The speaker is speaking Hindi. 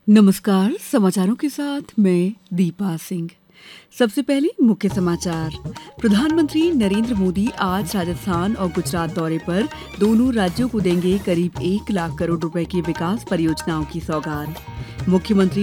नमस्कार, समाचारों के साथ मैं दीपा सिंह। सबसे पहले मुख्य समाचार। प्रधानमंत्री नरेंद्र मोदी आज राजस्थान और गुजरात दौरे पर दोनों राज्यों को देंगे करीब 1 लाख करोड़ रुपए की विकास परियोजनाओं की सौगात। मुख्यमंत्री